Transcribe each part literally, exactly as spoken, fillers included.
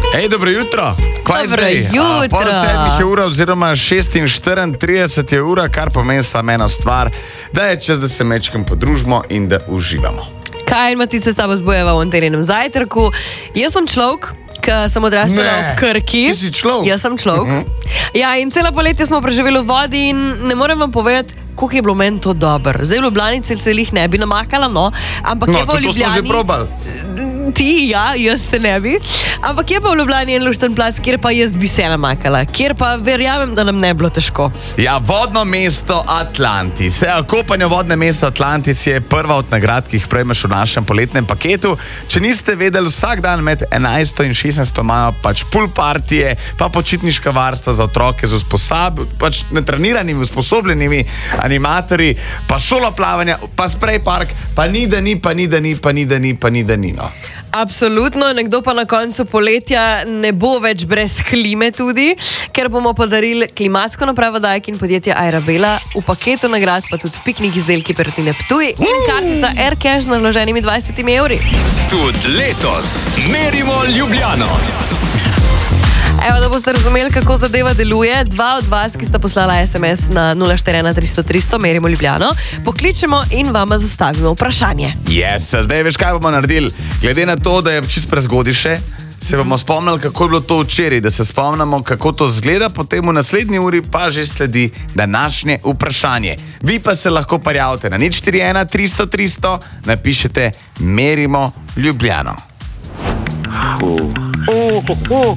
Ej, dobro jutro. Kaj Dobro zdaj? jutro. Pol sedmih je ura oziroma šestinštirideset je ura, kar pomeni samo eno stvar, da je čas, da se mečkam podružimo in da uživamo. Kaj in Matica s tabo zbojeva v Anteninem zajtrku? Jaz sem človek, ki sem odraščala v Krki. Ti si človek? Jaz sem človek. Uh -huh. Ja, in celo poletje smo preživeli v vodi in ne morem vam povedati, koliko je bilo meni to dobro. Zdaj v Ljubljani se jih ne bi namakala, no, ampak No, je pa v to smo že Ljubljani... probali. Ti, ja, jaz se ne bi. Ampak je pa v Ljubljani en lušten plac, kjer pa jaz bi se namakala, kjer pa verjamem, da nam ne bilo težko. Ja, vodno mesto Atlantis. Ja, kopanje vodne mesto Atlantis je prva od nagrad, ki jih prejmeš v našem poletnem paketu. Če niste vedeli, vsak dan med enajsto in šestnajsto imajo pač pool partije, pa počitniška varstva za otroke z usposab, pač netreniranimi, usposobljenimi animatorji, pa šolo plavanja, pa spray park, pa ni da ni, pa ni da ni, pa ni da ni, pa ni da ni, no. Absolutno, nekdo pa na koncu poletja ne bo več brez klime tudi, ker bomo podarili klimatsko napravo Daikin podjetja Airabela, v paketu nagrad pa tudi piknik izdelki Perutnine Ptuj in kartica AirCash z naloženimi dvajsetimi evri. Tudi letos merimo Ljubljano. Evo, da boste razumeli, kako zadeva deluje. Dva od vas, ki sta poslala es em es na nula štiri ena tristo tristo, merimo Ljubljano, pokličemo in vama zastavimo vprašanje. Yes, zdaj veš, kaj bomo naredili. Glede na to, da je čist prezgodaj še, se bomo spomnili, kako je bilo to včeraj, da se spomnimo, kako to zgleda, potem v naslednji uri pa že sledi današnje vprašanje. Vi pa se lahko prijavite na nič štiri ena tristo tristo, napišete merimo Ljubljano. Uh, uh, uh.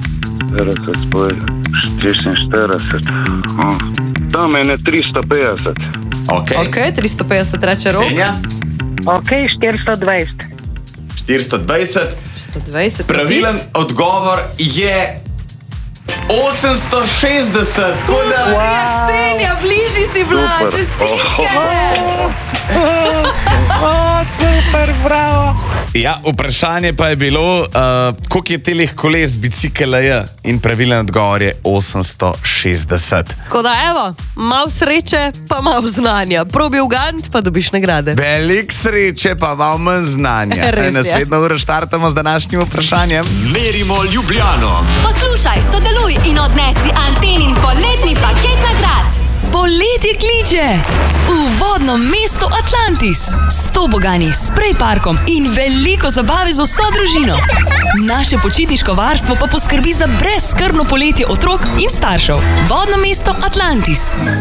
šestinštirideset, oh. Tam je ne tristo petdeset. Okay. Ok, tristo petdeset reče rok. Senja? Ok, štiristo dvajset. štiristo dvajset. štiristo dvajset. Pravilen odgovor je osemsto šestdeset. Tako da... Ja, Ksenija, bližji si bila, Super. čestitke. O, super, bravo. Ja, vprašanje pa je bilo, uh, koliko je telih koles bicikla je, in pravilen odgovor je osemsto šestdeset. Tako da, evo, malo sreče, pa malo znanja. Probi ugant, pa dobiš nagrade. Velik sreče, pa malo manj znanja. Res je. Naslednjo uro štartamo z današnjim vprašanjem. Merimo Ljubljano. Poslušaj, sodeluj in odnesi Antenin poletni paket nagrad. Poletje kliče v vodno mesto Atlantis s tobogani, spray parkom in veliko zabave za vso družino. Naše počitniško varstvo pa poskrbi za brezskrbno poletje otrok in staršev. Vodno mesto Atlantis.